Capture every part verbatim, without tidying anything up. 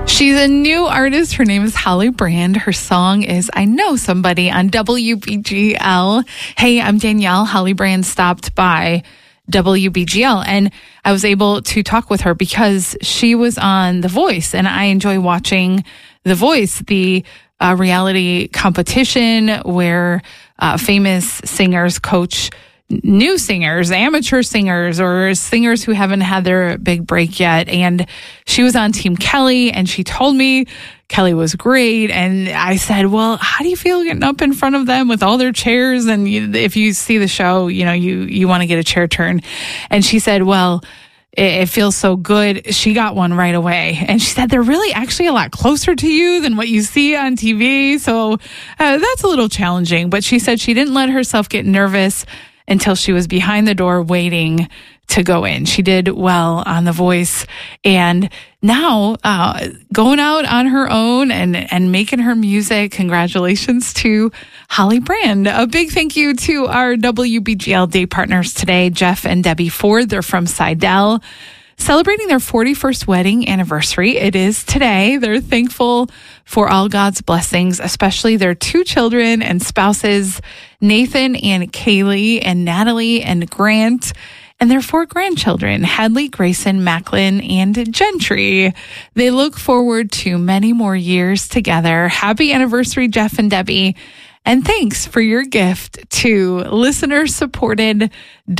She's a new artist. Her name is Holly Brand. Her song is I Know Somebody on W B G L. Hey, I'm Danielle. Holly Brand stopped by W B G L and I was able to talk with her because she was on The Voice, and I enjoy watching The Voice, the uh, reality competition where uh, famous singers coach new singers, amateur singers, or singers who haven't had their big break yet. And she was on Team Kelly, and she told me Kelly was great. And I said, well, how do you feel getting up in front of them with all their chairs? And you, if you see the show, you know, you, you want to get a chair turn. And she said, well, it, it feels so good. She got one right away. And she said, they're really actually a lot closer to you than what you see on T V. So uh, that's a little challenging. But she said she didn't let herself get nervous until she was behind the door waiting to go in. She did well on The Voice, and now uh, going out on her own and, and making her music. Congratulations to Holly Brand. A big thank you to our W B G L day partners today, Jeff and Debbie Ford. They're from Seidel, celebrating their forty-first wedding anniversary. It is today. They're thankful for all God's blessings, especially their two children and spouses, Nathan and Kaylee, and Natalie and Grant, and their four grandchildren, Hadley, Grayson, Macklin, and Gentry. They look forward to many more years together. Happy anniversary, Jeff and Debbie. And thanks for your gift to listener-supported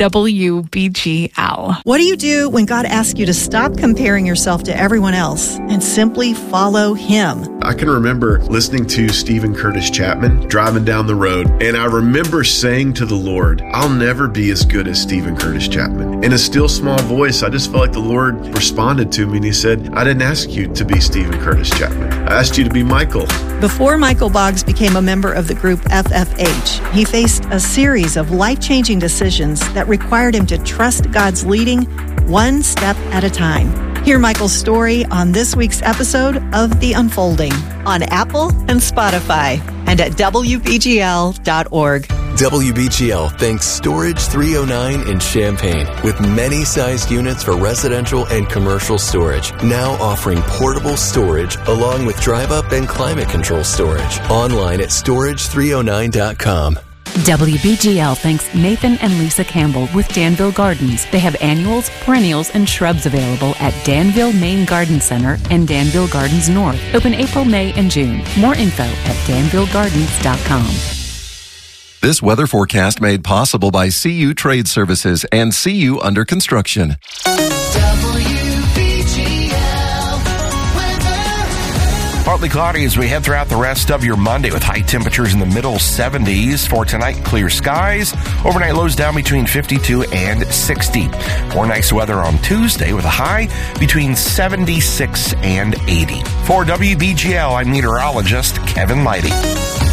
W B G L. What do you do when God asks you to stop comparing yourself to everyone else and simply follow Him? I can remember listening to Stephen Curtis Chapman driving down the road, and I remember saying to the Lord, I'll never be as good as Stephen Curtis Chapman. In a still small voice, I just felt like the Lord responded to me, and He said, I didn't ask you to be Stephen Curtis Chapman. I asked you to be Michael. Before Michael Boggs became a member of the group F F H, he faced a series of life-changing decisions that required him to trust God's leading one step at a time. Hear Michael's story on this week's episode of The Unfolding on Apple and Spotify and at W B G L dot org. W B G L thanks Storage three oh nine in Champaign, with many sized units for residential and commercial storage, now offering portable storage along with drive-up and climate control storage. Online at storage three oh nine dot com. W B G L thanks Nathan and Lisa Campbell with Danville Gardens. They have annuals, perennials, and shrubs available at Danville Main Garden Center and Danville Gardens North. Open April, May, and June. More info at danville gardens dot com. This weather forecast made possible by C U Trade Services and C U Under Construction. Partly cloudy as we head throughout the rest of your Monday with high temperatures in the middle seventies. For tonight, clear skies. Overnight lows down between fifty-two and sixty. For nice weather on Tuesday with a high between seventy-six and eighty. For W B G L, I'm meteorologist Kevin Leidy.